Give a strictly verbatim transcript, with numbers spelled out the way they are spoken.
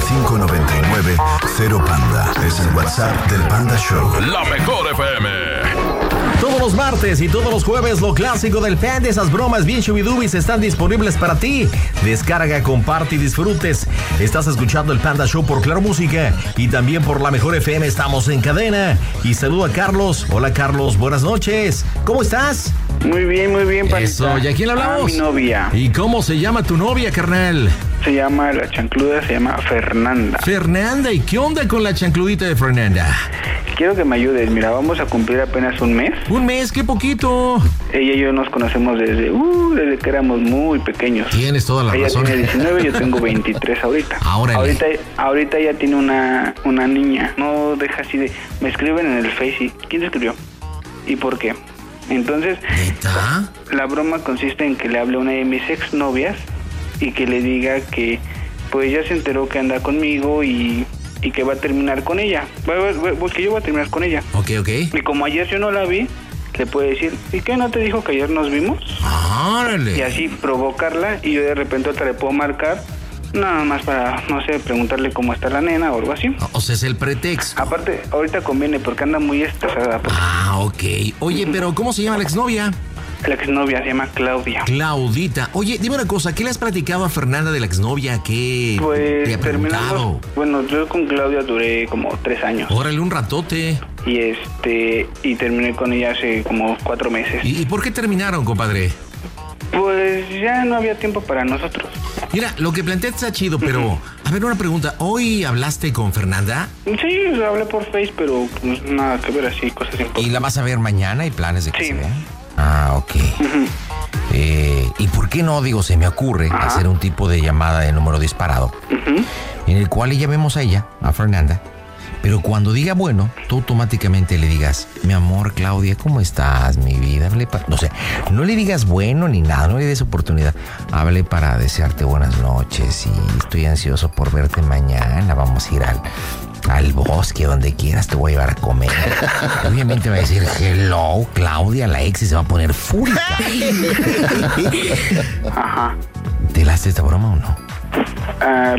cinco nueve nueve cero Panda. Es el WhatsApp del Panda Show. La mejor F M. Todos los martes y todos los jueves, lo clásico del Panda, esas bromas bien shubidubis están disponibles para ti. Descarga, comparte y disfrutes. Estás escuchando el Panda Show por Claro Música y también por La Mejor F M. Estamos en cadena. Y saludo a Carlos. Hola, Carlos. Buenas noches. ¿Cómo estás? Muy bien, muy bien, Panita. Eso. ¿Y a quién le hablamos? A mi novia. ¿Y cómo se llama tu novia, carnal? Se llama la chancluda, se llama Fernanda. Fernanda. ¿Y qué onda con la chancludita de Fernanda? Quiero que me ayudes. Mira, vamos a cumplir apenas un mes. Un mes, qué poquito. Ella y yo nos conocemos desde, uh, desde que éramos muy pequeños. Tienes toda la ella razón. Ella tiene diecinueve, yo tengo veintitrés ahorita. Ahora. Ahorita, ahorita ella tiene una, una niña. No deja así de... Me escriben en el Face y... ¿Quién te escribió? ¿Y por qué? Entonces... ¿Neta? La broma consiste en que le hable a una de mis exnovias y que le diga que pues ya se enteró que anda conmigo y, y que va a terminar con ella. Que yo voy a terminar con ella. Ok, ok. Y como ayer yo no la vi, le puede decir, ¿y qué no te dijo que ayer nos vimos? ¡Órale! Y así provocarla y yo de repente otra le puedo marcar, nada más para, no sé, preguntarle cómo está la nena o algo así. O sea, es el pretexto. Aparte, ahorita conviene porque anda muy estresada. Porque... Ah, ok. Oye, pero ¿cómo se llama la exnovia? La exnovia se llama Claudia. Claudita. Oye, dime una cosa, ¿qué le has platicado a Fernanda de la exnovia? ¿Qué pues, te ha preguntado? Bueno, yo con Claudia duré como tres años. Órale, un ratote. Y este, y terminé con ella hace como cuatro meses. ¿Y, y por qué terminaron, compadre? Pues ya no había tiempo para nosotros. Mira, lo que planteaste está chido, pero... Uh-huh. A ver, una pregunta. ¿Hoy hablaste con Fernanda? Sí, hablé por Face, pero pues nada que ver así, cosas importantes. ¿Y la vas a ver mañana? ¿Hay planes de que sí. se vea? Ah, ok. Uh-huh. Eh, ¿Y por qué no, digo, se me ocurre uh-huh. hacer un tipo de llamada de número disparado? Uh-huh. En el cual le llamemos a ella, a Fernanda, pero cuando diga bueno, tú automáticamente le digas, mi amor, Claudia, ¿cómo estás, mi vida? Hable para... O sea, no le digas bueno ni nada, no le des oportunidad. Hable para desearte buenas noches y estoy ansioso por verte mañana. Vamos a ir al... al bosque, donde quieras, te voy a llevar a comer. Obviamente va a decir, hello, Claudia, la ex, y se va a poner fúrica. Ajá. ¿Te la haces esta broma o no? Uh,